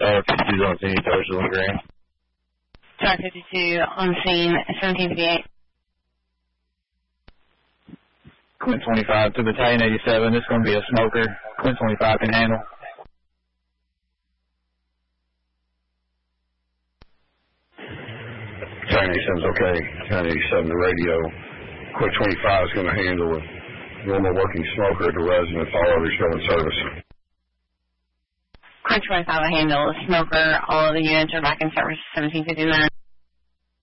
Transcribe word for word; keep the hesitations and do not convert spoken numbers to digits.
Star fifty-two on scene, Social and Green. Star fifty-two on scene, seventeen fifty-eight. Quint twenty-five to Battalion eighty-seven. This is going to be a smoker. Quint twenty-five can handle. Battalion eighty-seven's okay. Battalion eighty-seven, the radio. Quint twenty-five is going to handle a normal working smoker at the residence. All others go in service. Quint twenty-five will handle a smoker. All of the units are back in service, seventeen fifty-nine.